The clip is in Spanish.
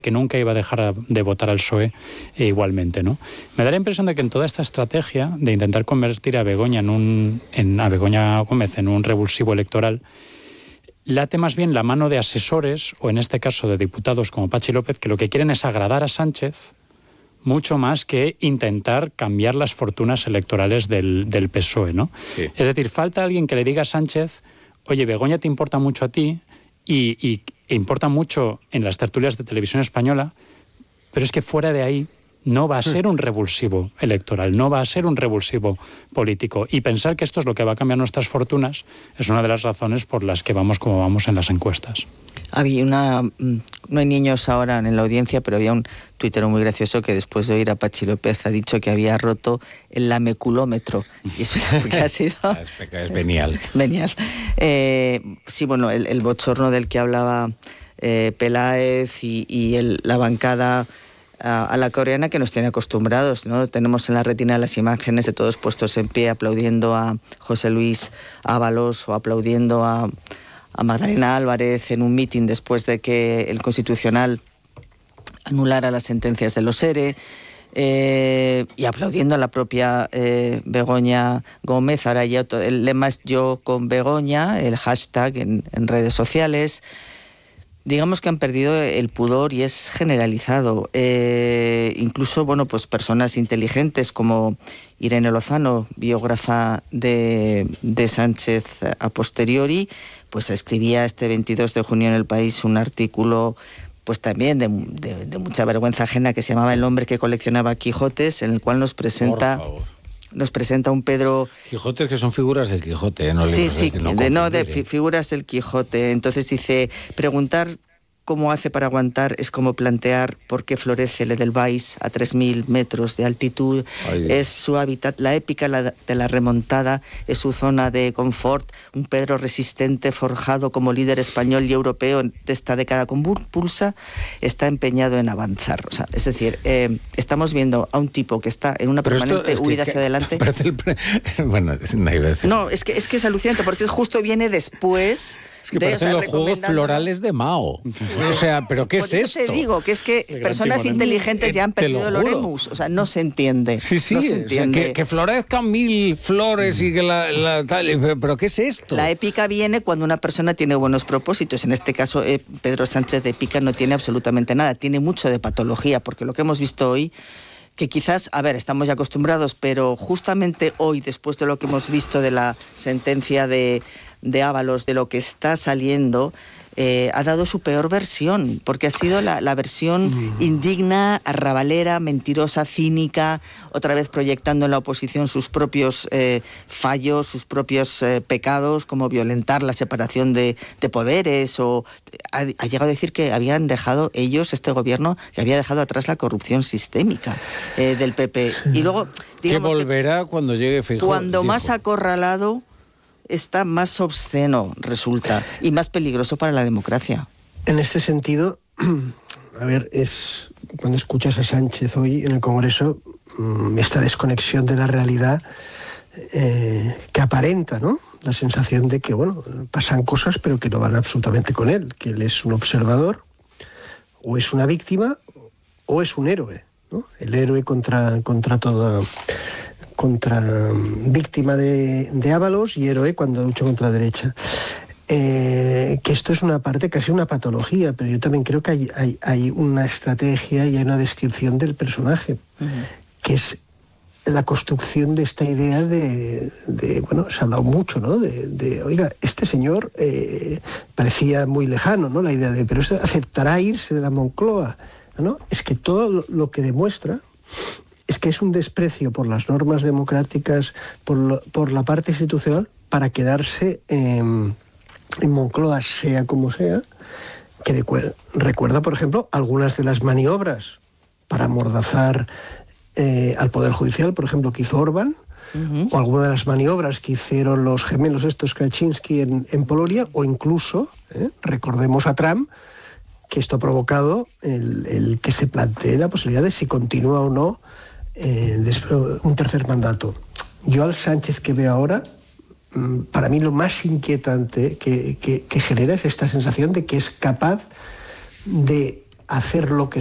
que nunca iba a dejar de votar al PSOE igualmente, ¿no? Me da la impresión de que en toda esta estrategia de intentar convertir a Begoña Begoña Gómez en un revulsivo electoral, late más bien la mano de asesores, o en este caso de diputados como Patxi López, que lo que quieren es agradar a Sánchez mucho más que intentar cambiar las fortunas electorales del PSOE, ¿no? Sí. Es decir, falta alguien que le diga a Sánchez, oye, Begoña te importa mucho a ti y importa mucho en las tertulias de Televisión Española, pero es que fuera de ahí no va a ser un revulsivo electoral, no va a ser un revulsivo político. Y pensar que esto es lo que va a cambiar nuestras fortunas es una de las razones por las que vamos como vamos en las encuestas. No hay niños ahora en la audiencia, pero había un tuitero muy gracioso que después de oír a Patxi López ha dicho que había roto el lameculómetro. Y eso ha sido... Es venial. Venial. Sí, bueno, el bochorno del que hablaba Peláez y la bancada a la coreana que nos tiene acostumbrados, ¿no? Tenemos en la retina las imágenes de todos puestos en pie aplaudiendo a José Luis Ábalos o aplaudiendo a Magdalena Álvarez en un mitin después de que el Constitucional anulara las sentencias de los ERE, y aplaudiendo a la propia Begoña Gómez. Ahora ya el lema es Yo con Begoña, el hashtag en redes sociales. Digamos que han perdido el pudor y es generalizado. Incluso, bueno, pues personas inteligentes como Irene Lozano, biógrafa de Sánchez a posteriori, pues escribía este 22 de junio en El País un artículo pues también de mucha vergüenza ajena que se llamaba El hombre que coleccionaba Quijotes, en el cual nos presenta un Pedro... Quijotes que son figuras del Quijote, ¿no? Sí, figuras del Quijote. Entonces dice, preguntar cómo hace para aguantar es como plantear por qué florece el Edelweiss a 3.000 metros de altitud. Es su hábitat, la épica de la remontada es su zona de confort, un Pedro resistente forjado como líder español y europeo de esta década convulsa, está empeñado en avanzar. O sea, es decir, estamos viendo a un tipo que está en una permanente huida hacia adelante. Bueno, no iba a decir. No, es que es alucinante, porque justo viene después... Es que parecen los juegos florales de Mao. O sea, ¿pero qué es esto? Por eso te digo, que es que personas inteligentes ya han perdido el oremus. O sea, no se entiende. Sí, no se entiende. O sea, que florezcan 1000 flores y que tal... ¿Pero qué es esto? La épica viene cuando una persona tiene buenos propósitos. En este caso, Pedro Sánchez de épica no tiene absolutamente nada. Tiene mucho de patología, porque lo que hemos visto hoy... que quizás, estamos ya acostumbrados, pero justamente hoy, después de lo que hemos visto de la sentencia de Ábalos, de lo que está saliendo, ha dado su peor versión, porque ha sido la versión indigna, arrabalera, mentirosa, cínica, otra vez proyectando en la oposición sus propios fallos, sus propios pecados, como violentar la separación de poderes, o ha llegado a decir que habían dejado ellos, este gobierno, que había dejado atrás la corrupción sistémica del PP. Y luego, digamos, que volverá cuando llegue Feijóo. Cuando más acorralado está, más obsceno resulta y más peligroso para la democracia. En este sentido, cuando escuchas a Sánchez hoy en el Congreso, esta desconexión de la realidad que aparenta, ¿no? La sensación de que, pasan cosas pero que no van absolutamente con él, que él es un observador, o es una víctima, o es un héroe, ¿no? El héroe contra víctima de Ábalos y héroe cuando lucha contra la derecha. Que esto es una parte, casi una patología, pero yo también creo que hay una estrategia y hay una descripción del personaje, que es la construcción de esta idea de se ha hablado mucho, ¿no? Oiga, este señor parecía muy lejano, ¿no? La idea pero aceptará irse de la Moncloa, ¿no? Es que todo lo que demuestra es que es un desprecio por las normas democráticas, por la parte institucional, para quedarse en Moncloa, sea como sea, que recuerda, por ejemplo, algunas de las maniobras para amordazar al Poder Judicial, por ejemplo, que hizo Orbán, o algunas de las maniobras que hicieron los gemelos estos Kaczynski en Polonia, o incluso, recordemos a Trump, que esto ha provocado el que se plantee la posibilidad de si continúa o no un tercer mandato. Yo al Sánchez que veo ahora, para mí lo más inquietante que genera es esta sensación de que es capaz de hacer lo que